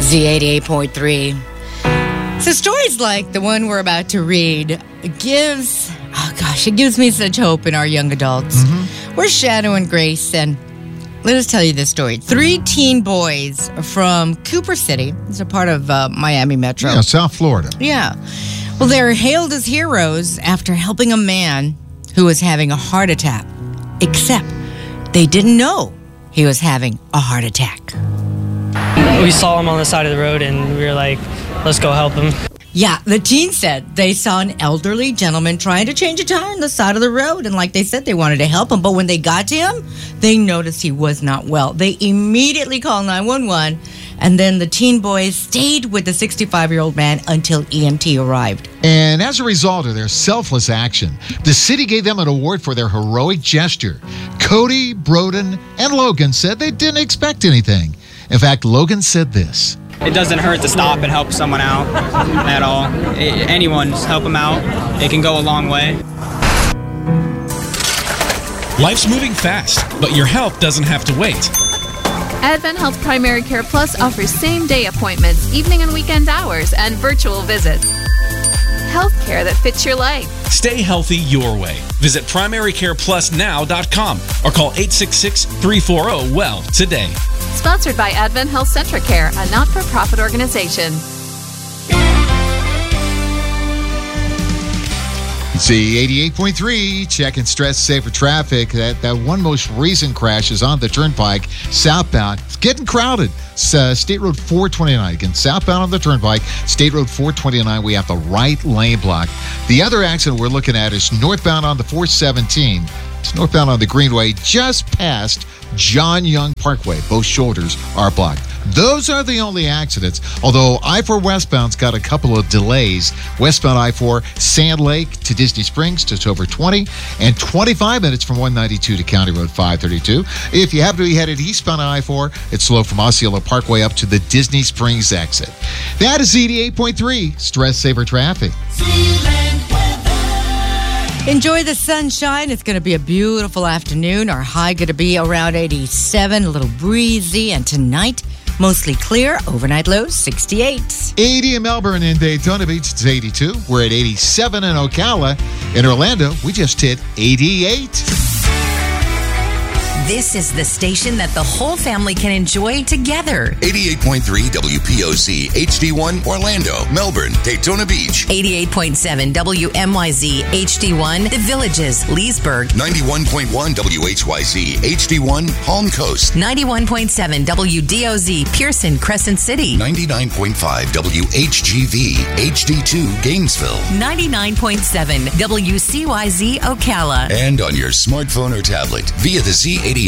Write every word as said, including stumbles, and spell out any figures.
Z eighty-eight point three. So stories like the one we're about to read gives, oh gosh, it gives me such hope in our young adults. Mm-hmm. We're Shadow and Grace, and let us tell you this story. Three teen boys from Cooper City, it's a part of uh, Miami Metro. Yeah, South Florida. Yeah. Well, they're hailed as heroes after helping a man who was having a heart attack. Except they didn't know he was having a heart attack. We saw him on the side of the road and we were like, let's go help him. Yeah, the teen said they saw an elderly gentleman trying to change a tire on the side of the road. And like they said, they wanted to help him. But when they got to him, they noticed he was not well. They immediately called nine one one. And then the teen boys stayed with the sixty-five-year-old man until E M T arrived. And as a result of their selfless action, the city gave them an award for their heroic gesture. Cody, Broden, and Logan said they didn't expect anything. In fact, Logan said this. It doesn't hurt to stop and help someone out at all. It, anyone, just help them out. It can go a long way. Life's moving fast, but your health doesn't have to wait. Advent Health Primary Care Plus offers same-day appointments, evening and weekend hours, and virtual visits. Healthcare that fits your life. Stay healthy your way. Visit primary care plus now dot com or call eight six six, three four zero, W E L L today. Sponsored by Advent Health Centricare, a not-for-profit organization. See, eighty-eight point three, checking stress safer traffic. That, that one most recent crash is on the Turnpike, southbound. It's getting crowded. It's, uh, State Road four twenty-nine. Again, southbound on the Turnpike, State Road four twenty-nine. We have the right lane block. The other accident we're looking at is northbound on the four seventeen. It's northbound on the Greenway, just past John Young Parkway. Both shoulders are blocked. Those are the only accidents, although I four westbound's got a couple of delays. Westbound I four, Sand Lake to Disney Springs, just over twenty, and twenty-five minutes from one ninety-two to County Road five thirty-two. If you happen to be headed eastbound I four, it's slow from Osceola Parkway up to the Disney Springs exit. That is eighty-eight point three, Stress Saver Traffic. Enjoy the sunshine. It's going to be a beautiful afternoon. Our high going to be around eighty-seven, a little breezy. And tonight, mostly clear. Overnight low, sixty-eight. eighty in Melbourne and Daytona Beach, it's eighty-two. We're at eighty-seven in Ocala. In Orlando, we just hit eighty-eight. This is the station that the whole family can enjoy together. eighty-eight point three W P O Z H D one Orlando, Melbourne, Daytona Beach. eighty-eight point seven W M Y Z H D one The Villages, Leesburg. ninety-one point one W H Y Z H D one Palm Coast. ninety-one point seven W D O Z Pearson, Crescent City. ninety-nine point five W H G V H D two Gainesville. ninety-nine point seven W C Y Z Ocala. And on your smartphone or tablet via the Z